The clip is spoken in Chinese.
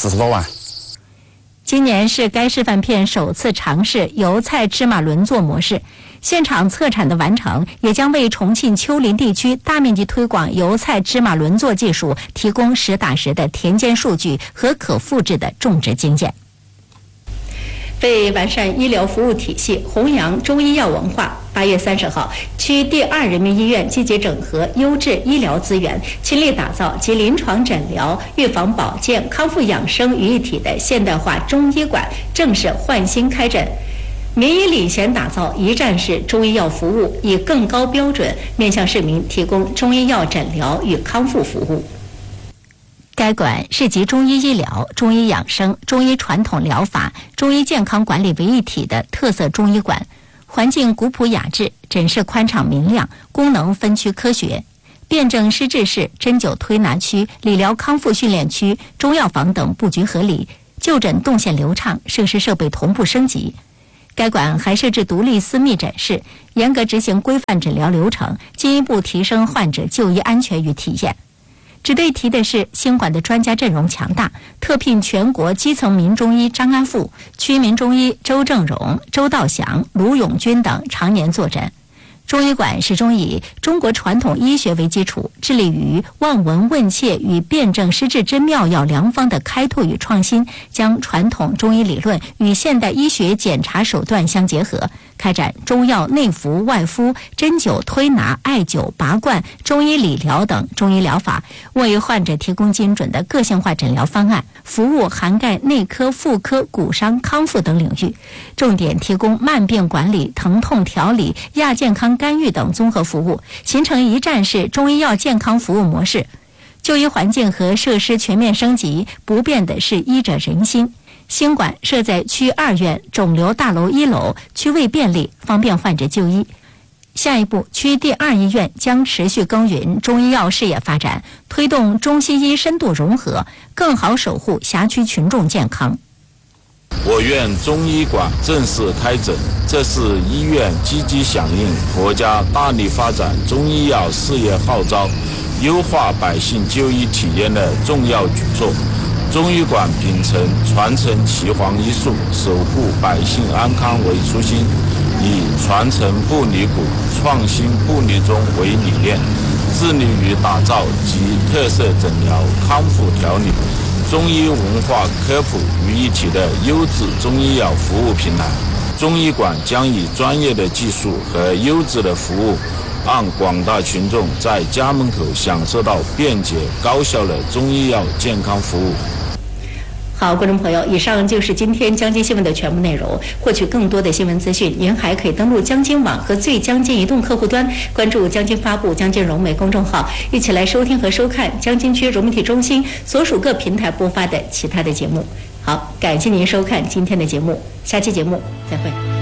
40多万。 今年是该示范片首次尝试油菜芝麻轮作模式，现场测产的完成，也将为重庆丘陵地区大面积推广油菜芝麻轮作技术提供实打实的田间数据和可复制的种植经验。为完善医疗服务体系，弘扬中医药文化，8月30号，区第2人民医院积极整合优质医疗资源，倾力打造集临床诊疗、预防保健、康复养生于一体的现代化中医馆正式换新开诊。民医领衔打造一站式中医药服务，以更高标准面向市民提供中医药诊疗与康复服务。该馆是集中医医疗、中医养生、中医传统疗法、中医健康管理为一体的特色中医馆，环境古朴雅致，诊室宽敞明亮，功能分区科学。辩证施治室、针灸推拿区、理疗康复训练区、中药房等布局合理，就诊动线流畅，设施设备同步升级。该馆还设置独立私密诊室，严格执行规范诊疗流程，进一步提升患者就医安全与体验。值得一提的是，新馆的专家阵容强大，特聘全国基层名中医张安富、区名中医周正荣、周道祥、卢永军等常年坐诊。中医馆始终以中国传统医学为基础，致力于望闻问切与辩证施治之妙药良方的开拓与创新，将传统中医理论与现代医学检查手段相结合，开展中药内服、外敷、针灸、推拿、艾灸、拔罐、中医理疗等中医疗法，为患者提供精准的个性化诊疗方案，服务涵盖内科、妇科、骨伤、康复等领域，重点提供慢病管理、疼痛调理、亚健康干预等综合服务，形成一站式中医药健康服务模式。就医环境和设施全面升级，不变的是医者仁心。新馆设在区2院肿瘤大楼1楼，区位便利，方便患者就医。下一步，区第2医院将持续耕耘中医药事业发展，推动中西医深度融合，更好守护辖区群众健康。 我院中医馆正式开诊，这是医院积极响应国家大力发展中医药事业号召，优化百姓就医体验的重要举措。中医馆秉承传承岐黄医术、守护百姓安康为初心，以传承不离骨、创新不离宗为理念，致力于打造集特色诊疗、康复调理、中医文化科普于一体的优质中医药服务平台。中医馆将以专业的技术和优质的服务，让广大群众在家门口享受到便捷高效的中医药健康服务。 好，观众朋友，以上就是今天江津新闻的全部内容。获取更多的新闻资讯，您还可以登录江津网和最江津移动客户端，关注江津发布、江津融媒公众号，一起来收听和收看江津区融媒体中心所属各平台播发的其他的节目。好，感谢您收看今天的节目，下期节目再会。